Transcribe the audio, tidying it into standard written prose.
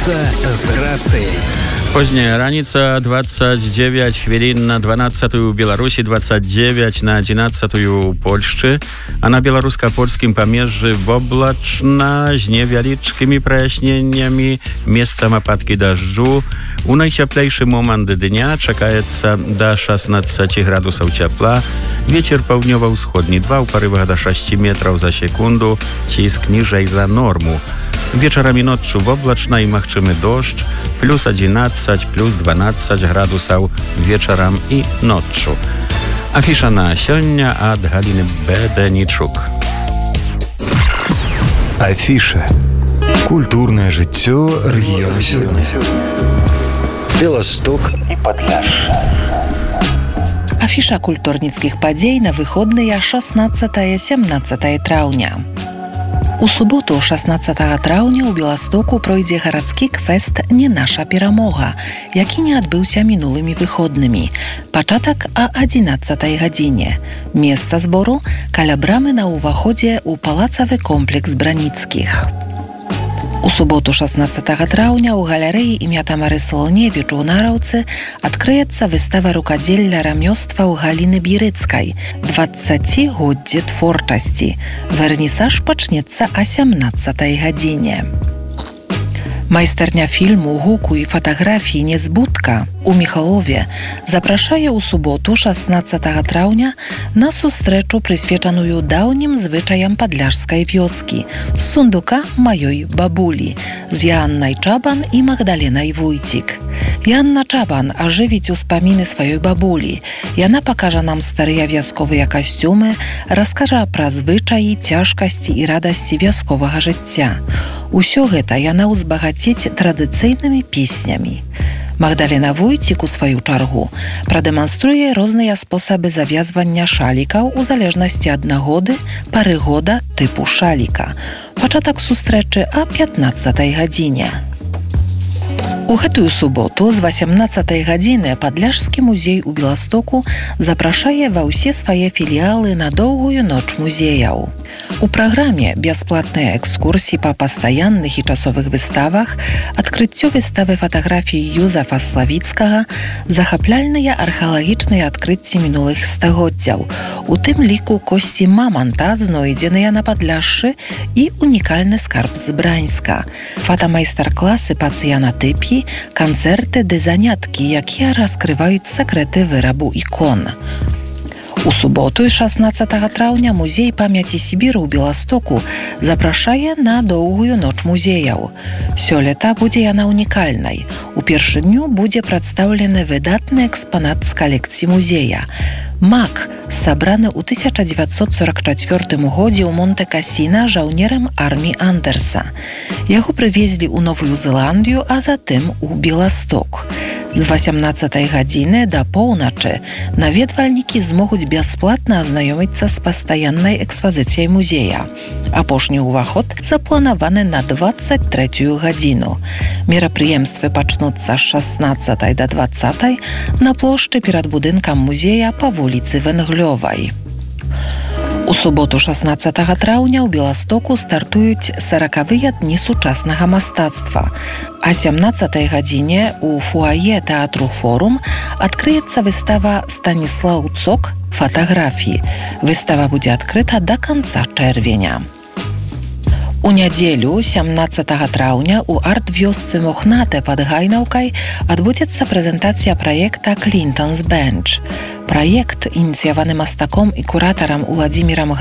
Раніца з рацыяй. Поздняя раніца, 29 хвілін на 12-ю ў Беларусі, 29 на 11-ю ў Польшчы, а на беларуска-польскім памежжы воблачна з невялічкімі праясненнямі, месцам ападкі дажджу. У найцяплейшы момант дня чакаецца да 16 градусаў цяпла, вецер паўднёва-ўсходні 2 ў парывах да 6 метраў за секунду, ціск ніжэй за норму. Вечарам і ноччу воблачна і магчымы дождж, плюс 11, плюс 12 градусаў вечарам і ноччу. Афіша на сёння ад Галіны Бэдэнічук. Афіша. Культурнае жыццё рэгіёну сёння. Беласток і Падляшша. Афіша культурніцкіх падзей на выходныя 16-17 траўня. У суботу, 16 траўня, у Беластоку пройдзе гарадскі квест «Не наша перамога», які не адбыўся мінулымі выходнымі. Пачатак а 11 гадзіне. Месца збору каля брамы на ўваходзе ў палацавы комплекс Браніцкіх. У суботу 16 траўня ў галерэі імя Тамары Солоневіч у Нараўцы адкрыецца выстава рукадзелля рамёства ў Галіны Бірыцкай 20годдзе творчасці. Вернісаж пачнецца а 17 гадзіне. Майстарня фільму, гуку і фатаграфіі «Незбудка» у Міхалове запрашае ў суботу 16 траўня на сустрэчу, прысвечаную даўнім звычаям падляшскай вёскі з сундука маёй бабулі з Яаннай Чабан і Магдаленай Вуйцік. Яанна Чабан ажывіць успаміны сваёй бабулі. Яна пакажа нам старыя вясковыя касцюмы, раскажа пра звычаі, цяжкасці і радасці вясковага жыцця. Усё гэта яна ўзбагаціць традыцыйнымі песнямі. Магдалена Вуйцік, у сваю чаргу, прадэманструе розныя спосабы завязвання шалікаў у залежнасці ад нагоды, пары года, тыпу шаліка. Пачатак сустрэчы а 15 гадзіне. У гэтую суботу з 18 гадзіны Падляшскі музей у Беластоку запрашае ва ўсе свае філіялы на доўгую ноч музеяў. У праграме бясплатныя экскурсіі па пастаянных і часовых выставах, адкрыццё выставы фатаграфій Юзафа Славіцкага, захапляльныя археалагічныя адкрыцці мінулых стагоддзяў, у тым ліку косці маманта, знойдзеныя на Падляшшы, і унікальны скарб з Браньска, фотамайстар-класы па цыянатыпіі, канцэрты ды заняткі, якія раскрываюць сакрэты вырабу ікон. У суботу, 16 траўня, музей памяці Сібіру ў Беластоку запрашае на доўгую ноч музеяў. Сёлета будзе яна унікальнай. Упершыню будзе прадстаўлены выдатны экспанат з калекцыі музея. Мак, сабраны ў 1944 годзе ў Монте-Касіна жаўнерам арміі Андерса. Яго прывезлі ў Новую Зеландію, а затым у Беласток. З 18 гадзіны да поўначы наведвальнікі змогуць бясплатна азнаёміцца з пастаяннай экспазіцыяй музея. Апошні ўваход запланаваны на 23 гадзіну. Мерапрыемствы пачнуцца з 16 да 20 на плошчы перад будынкам музея па вуліцы Венглёвай. У суботу 16 траўня ў Беластоку стартуюць 40-выя дні сучаснага мастацтва. А 17 гадзіне у фуае тэатру «Форум» адкрыецца выстава «Станіслаў Цок. Фатаграфіі». Выстава будзе адкрыта да канца чэрвеня. У нядзелю, 17 траўня, у арт-вёсцы Мохнатэ пад Гайнаўкай адбудзецца прэзентацыя праекта «Клінтонс Бенч». Праект, ініцыяваны мастаком і куратарам Уладзімірам